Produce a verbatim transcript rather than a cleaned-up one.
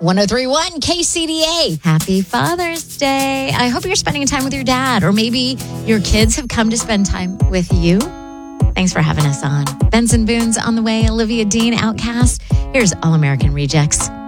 one oh three point one K C D A. Happy Father's Day. I hope you're spending time with your dad, or maybe your kids have come to spend time with you. Thanks for having us on. Benson Boone's on the way. Olivia Dean, Outcast. Here's All American Rejects.